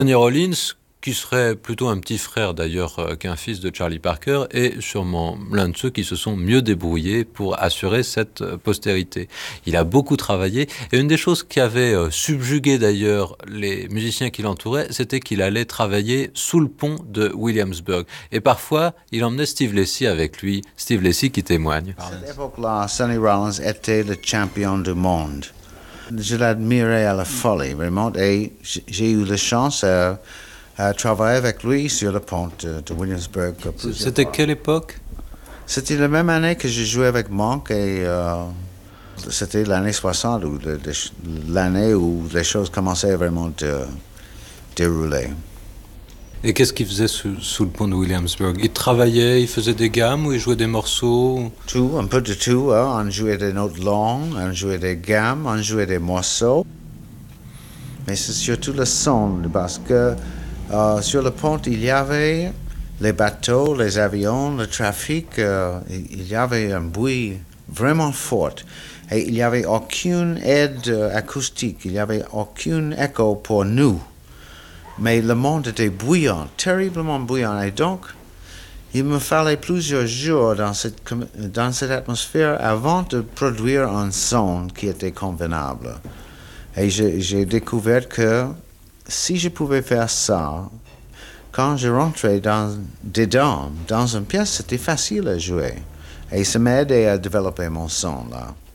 Sonny Rollins, qui serait plutôt un petit frère d'ailleurs qu'un fils de Charlie Parker, est sûrement l'un de ceux qui se sont mieux débrouillés pour assurer cette postérité. Il a beaucoup travaillé et une des choses qui avait subjugué d'ailleurs les musiciens qui l'entouraient, c'était qu'il allait travailler sous le pont de Williamsburg. Et parfois, il emmenait Steve Lacy avec lui, Steve Lacy qui témoigne. À cette époque-là, Sonny Rollins était le champion du monde. Je l'admirais à la folie, vraiment, et j'ai eu la chance à travailler avec lui sur le pont de Williamsburg. C'était quelle époque? C'était la même année que j'ai joué avec Monk et c'était l'année 60, ou l'année où les choses commençaient vraiment à dérouler. Et qu'est-ce qu'il faisait sous le pont de Williamsburg? Il travaillait, il faisait des gammes ou il jouait des morceaux? Tout, un peu de tout. Hein. On jouait des notes longues, on jouait des gammes, on jouait des morceaux. Mais c'est surtout le son, parce que sur le pont, il y avait les bateaux, les avions, le trafic. Il y avait un bruit vraiment fort. Et il n'y avait aucune aide acoustique, il n'y avait aucun écho pour nous. Mais le monde était bruyant, terriblement bruyant. Et donc, il me fallait plusieurs jours dans cette atmosphère avant de produire un son qui était convenable. Et j'ai découvert que si je pouvais faire ça, quand je rentrais dedans, dans une pièce, c'était facile à jouer. Et ça m'a aidé à développer mon son, là.